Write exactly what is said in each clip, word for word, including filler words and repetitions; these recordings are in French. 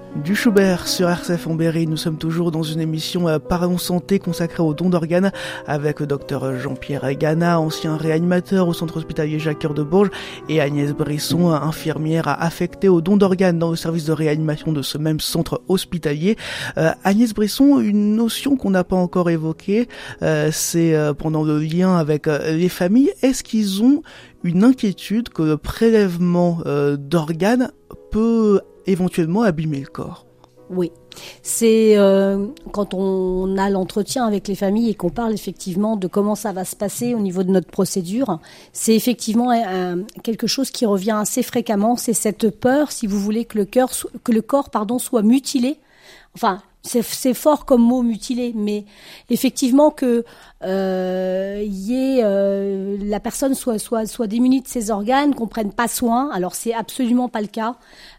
Du Schubert sur R C F en Berry, nous sommes toujours dans une émission euh, Parlons Santé consacrée au don d'organes avec le docteur Jean-Pierre Gana, ancien réanimateur au centre hospitalier Jacques-Cœur de Bourges, et Agnès Brisson, infirmière affectée au don d'organes dans le service de réanimation de ce même centre hospitalier. Euh, Agnès Brisson, une notion qu'on n'a pas encore évoquée, euh, c'est euh, pendant le lien avec euh, les familles, est-ce qu'ils ont une inquiétude que le prélèvement euh, d'organes peut éventuellement abîmer le corps? Oui, c'est euh, quand on a l'entretien avec les familles et qu'on parle effectivement de comment ça va se passer au niveau de notre procédure, c'est effectivement un, quelque chose qui revient assez fréquemment, c'est cette peur, si vous voulez, que le cœur, que le corps, pardon, soit mutilé. Enfin, c'est, c'est fort comme mot mutilé, mais effectivement que euh, y ait, euh, la personne soit soit soit démunie de ses organes, qu'on prenne pas soin. Alors c'est absolument pas le cas.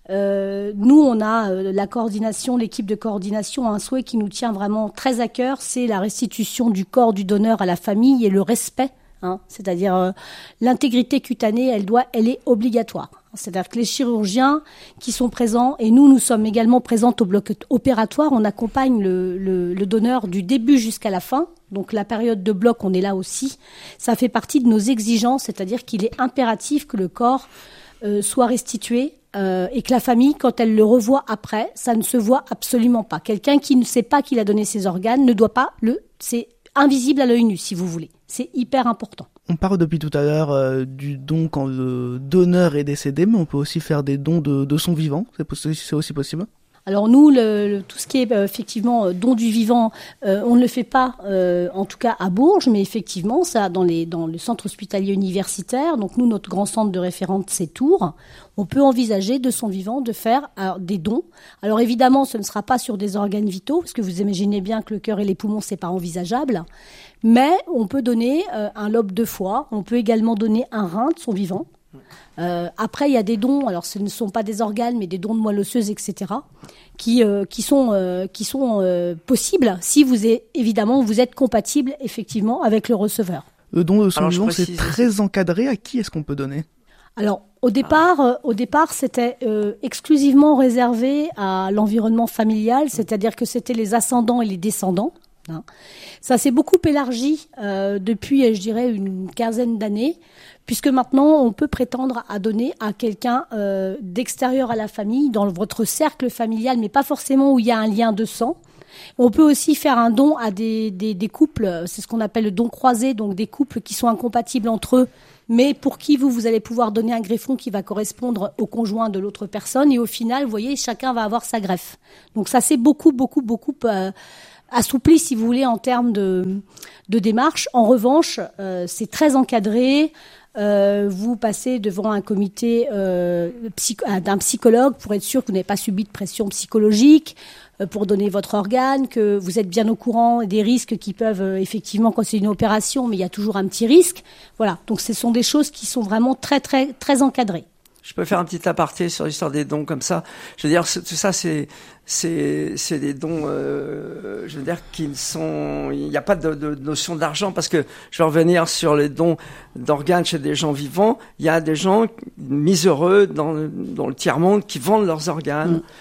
Euh, nous, on a euh, la coordination, l'équipe de coordination a un souhait qui nous tient vraiment très à cœur, c'est la restitution du corps du donneur à la famille et le respect. Hein, c'est-à-dire euh, l'intégrité cutanée, elle doit, elle est obligatoire. C'est-à-dire que les chirurgiens qui sont présents, et nous, nous sommes également présents au bloc opératoire, on accompagne le, le, le donneur du début jusqu'à la fin. Donc la période de bloc, on est là aussi. Ça fait partie de nos exigences, c'est-à-dire qu'il est impératif que le corps euh, soit restitué euh, et que la famille, quand elle le revoit après, ça ne se voit absolument pas. Quelqu'un qui ne sait pas qu'il a donné ses organes ne doit pas le... C'est invisible à l'œil nu, si vous voulez. C'est hyper important. On parle depuis tout à l'heure euh, du don quand le donneur est décédé, mais on peut aussi faire des dons de, de son vivant. C'est, possi- c'est aussi possible? Alors nous, le, le, tout ce qui est euh, effectivement euh, don du vivant, euh, on ne le fait pas, euh, en tout cas à Bourges, mais effectivement, ça dans les dans le centre hospitalier universitaire. Donc nous, notre grand centre de référence, c'est Tours. On peut envisager de son vivant de faire alors, des dons. Alors évidemment, ce ne sera pas sur des organes vitaux, parce que vous imaginez bien que le cœur et les poumons, c'est pas envisageable. Mais on peut donner euh, un lobe de foie. On peut également donner un rein de son vivant. Euh, après, il y a des dons. Alors, ce ne sont pas des organes, mais des dons de moelle osseuse, et cetera, qui euh, qui sont euh, qui sont euh, possibles si vous êtes évidemment vous êtes compatible effectivement avec le receveur. Le don de son Alors, vivant, c'est très encadré. À qui est-ce qu'on peut donner? Alors, au départ, ah. euh, au départ, c'était euh, exclusivement réservé à l'environnement familial, c'est-à-dire que c'était les ascendants et les descendants. Hein. Ça s'est beaucoup élargi euh, depuis, je dirais, une quinzaine d'années, puisque maintenant, on peut prétendre à donner à quelqu'un euh, d'extérieur à la famille, dans votre cercle familial, mais pas forcément où il y a un lien de sang. On peut aussi faire un don à des, des, des couples, c'est ce qu'on appelle le don croisé, donc des couples qui sont incompatibles entre eux, mais pour qui vous, vous allez pouvoir donner un greffon qui va correspondre au conjoint de l'autre personne, et au final, vous voyez, chacun va avoir sa greffe. Donc ça, c'est beaucoup, beaucoup, beaucoup... Euh, assoupli, si vous voulez, en termes de, de démarche. En revanche, euh, c'est très encadré. Euh, vous passez devant un comité euh, psych- d'un psychologue pour être sûr que vous n'avez pas subi de pression psychologique euh, pour donner votre organe, que vous êtes bien au courant des risques qui peuvent, euh, effectivement, quand c'est une opération, mais il y a toujours un petit risque. Voilà. Donc, ce sont des choses qui sont vraiment très, très, très encadrées. Je peux faire un petit aparté sur l'histoire des dons comme ça. Je veux dire, tout ça, c'est c'est c'est des dons. Euh, je veux dire qu'ils sont. Il n'y a pas de, de notion d'argent parce que je vais revenir sur les dons d'organes chez des gens vivants. Il y a des gens miséreux dans dans le tiers monde qui vendent leurs organes mmh.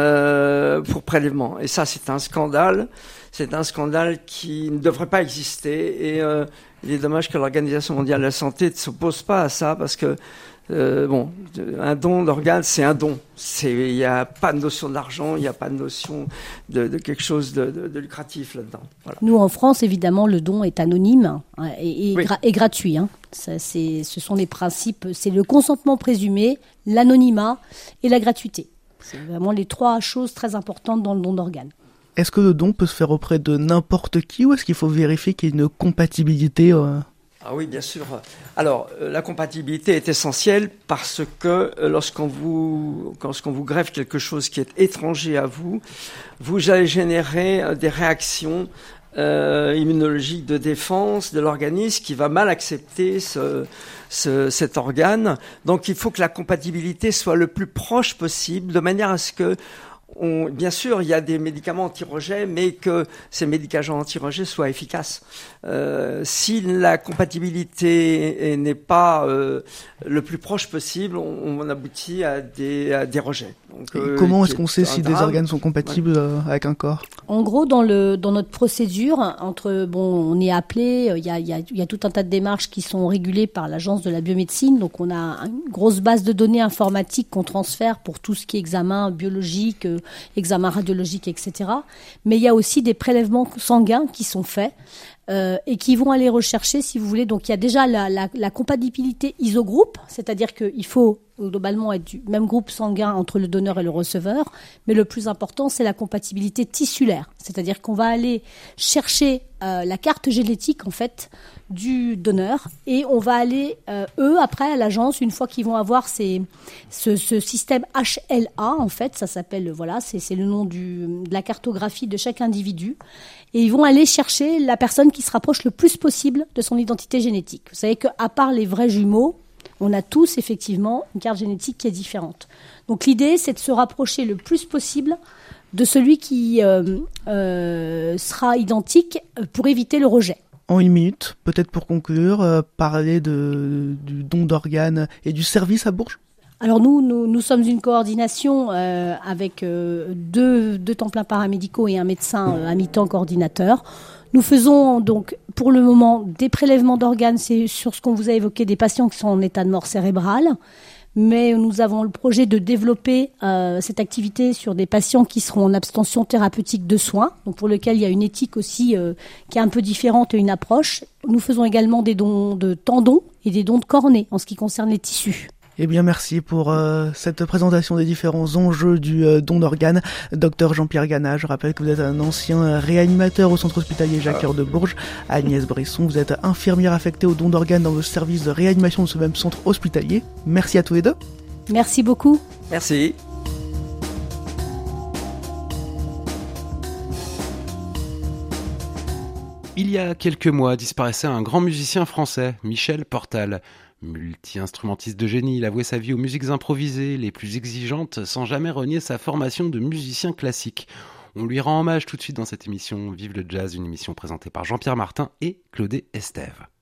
euh, pour prélèvement. Et ça, c'est un scandale. C'est un scandale qui ne devrait pas exister. Et euh, il est dommage que l'Organisation mondiale de la santé ne s'oppose pas à ça parce que Euh, bon, un don d'organe, c'est un don. C'est, il n'y a pas de notion d'argent, il n'y a pas de notion de, de quelque chose de, de, de lucratif là-dedans. Voilà. Nous, en France, évidemment, le don est anonyme hein, et, et, oui. gra- et gratuit. Hein. Ça, c'est, ce sont les principes, c'est le consentement présumé, l'anonymat et la gratuité. C'est vraiment les trois choses très importantes dans le don d'organes. Est-ce que le don peut se faire auprès de n'importe qui ou est-ce qu'il faut vérifier qu'il y ait une compatibilité euh... Ah oui, bien sûr. Alors, euh, la compatibilité est essentielle parce que euh, lorsqu'on vous, lorsqu'on vous greffe quelque chose qui est étranger à vous, vous allez générer euh, des réactions euh, immunologiques de défense de l'organisme qui va mal accepter ce, ce, cet organe. Donc, il faut que la compatibilité soit le plus proche possible, de manière à ce que on, bien sûr, il y a des médicaments anti-rejet, mais que ces médicaments anti-rejet soient efficaces. Euh, si la compatibilité n'est pas euh, le plus proche possible, on, on aboutit à des, à des rejets. Donc, Et euh, comment est-ce qu'on sait si drame. des organes sont compatibles ouais. euh, avec un corps? En gros, dans le dans notre procédure, entre bon, on est appelé, il y a il y a il y a tout un tas de démarches qui sont régulées par l'Agence de la biomédecine. Donc, on a une grosse base de données informatiques qu'on transfère pour tout ce qui est examen biologique, euh, examen radiologique, et cetera. Mais il y a aussi des prélèvements sanguins qui sont faits. Euh, et qui vont aller rechercher, si vous voulez, donc il y a déjà la, la, la compatibilité isogroupe, c'est-à-dire qu'il faut globalement être du même groupe sanguin entre le donneur et le receveur, mais le plus important, c'est la compatibilité tissulaire, c'est-à-dire qu'on va aller chercher euh, la carte génétique, en fait, du donneur, et on va aller, euh, eux, après, à l'agence, une fois qu'ils vont avoir ces, ce, ce système H L A, en fait, ça s'appelle, voilà, c'est, c'est le nom du, de la cartographie de chaque individu, et ils vont aller chercher la personne qui se rapproche le plus possible de son identité génétique. Vous savez qu'à part les vrais jumeaux, on a tous effectivement une carte génétique qui est différente. Donc l'idée, c'est de se rapprocher le plus possible de celui qui euh, euh, sera identique pour éviter le rejet. En une minute, peut-être pour conclure, euh, parler de, du don d'organes et du service à Bourges. Alors nous, nous, nous sommes une coordination euh, avec euh, deux, deux temps pleins paramédicaux et un médecin euh, à mi-temps coordinateur. Nous faisons donc pour le moment des prélèvements d'organes, c'est sur ce qu'on vous a évoqué, des patients qui sont en état de mort cérébrale. Mais nous avons le projet de développer euh, cette activité sur des patients qui seront en abstention thérapeutique de soins, donc pour lequel il y a une éthique aussi euh, qui est un peu différente et une approche. Nous faisons également des dons de tendons et des dons de cornée en ce qui concerne les tissus. Eh bien, merci pour euh, cette présentation des différents enjeux du euh, don d'organes. Docteur Jean-Pierre Gana, je rappelle que vous êtes un ancien réanimateur au centre hospitalier Jacques-Cœur de Bourges. Agnès Bresson, vous êtes infirmière affectée au don d'organes dans le service de réanimation de ce même centre hospitalier. Merci à tous les deux. Merci beaucoup. Merci. Il y a quelques mois disparaissait un grand musicien français, Michel Portal. Multi-instrumentiste de génie, il a voué sa vie aux musiques improvisées, les plus exigeantes, sans jamais renier sa formation de musicien classique. On lui rend hommage tout de suite dans cette émission Vive le Jazz, une émission présentée par Jean-Pierre Martin et Claudé Estève.